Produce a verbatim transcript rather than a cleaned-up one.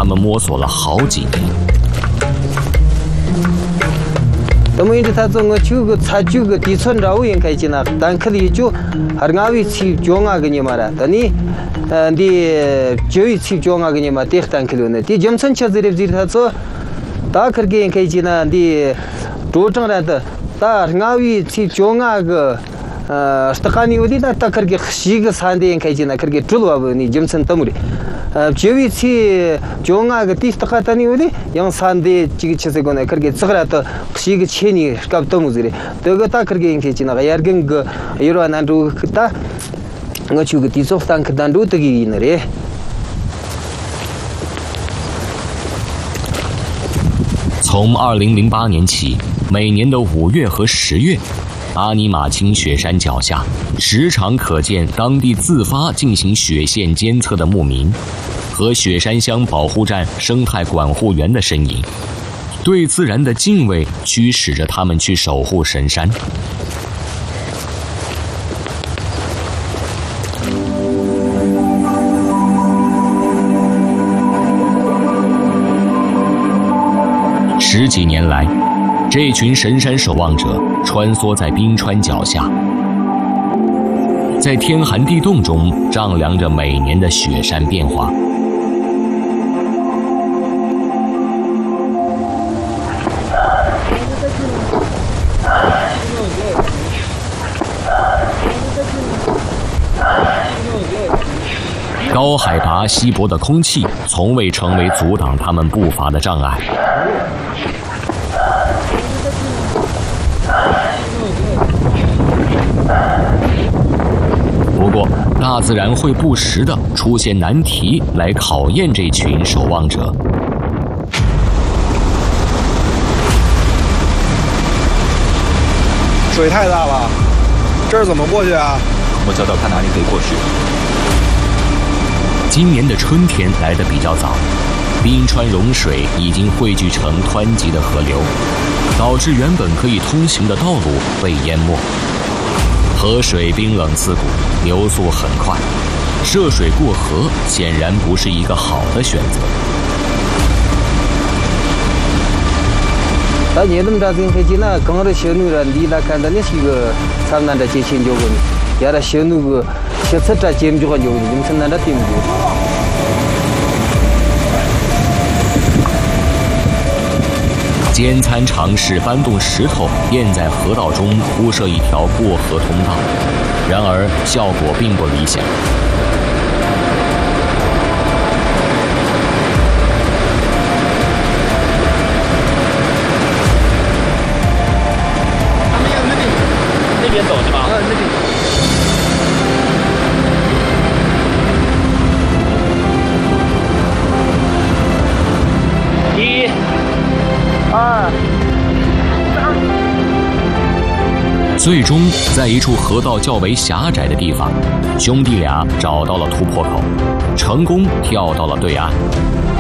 他们摸索了好几年。 那么，因为他从我九个、才九个地村绕应开始呢，但可能就还是俺为去讲啊个你嘛啦，但你呃的就一去讲啊个你嘛，第三可能呢，第今村吃这里他说，大可给开始呢，的周正来的，大俺为去讲啊个。呃，что они вот это так как хшига санде кайдина как джулва ни джимсон тамури. Чевичи джонга тиста хатани вот ян санде чигичсегона как цграта хшига чени шкаф тамузири. Тога так как кайдина ярген ироананду та ngачуга тисов танк данду тагиринаре. 从二零零八年起，每年的五月和十月。阿尼玛卿雪山脚下，时常可见当地自发进行雪线监测的牧民和雪山乡保护站生态管护员的身影。对自然的敬畏驱使着他们去守护神山。十几年来，这群神山守望者穿梭在冰川脚下，在天寒地冻中丈量着每年的雪山变化。高海拔稀薄的空气从未成为阻挡他们步伐的障碍。不过，大自然会不时地出现难题来考验这群守望者。 水太大了，这儿怎么过去啊？ 我找找看哪里可以过去。 今年的春天来得比较早，冰川融水已经汇聚成湍急的河流，导致原本可以通行的道路被淹没。河水冰冷刺骨，流速很快，涉水过河显然不是一个好的选择。 다 예름 자진 해지나 강으로 시누라 리라 간다니 시고 참난다 제친 조건 야라 시누고 셔츠자 잼 조건 요금 좀 참난다 팀고 艰参尝试搬动石头垫在河道中铺设一条过河通道，然而效果并不理想。 他们要那边那边走是吧？嗯，那边。一。 二， 最终，在一处河道较为狭窄的地方，兄弟俩找到了突破口，成功跳到了对岸。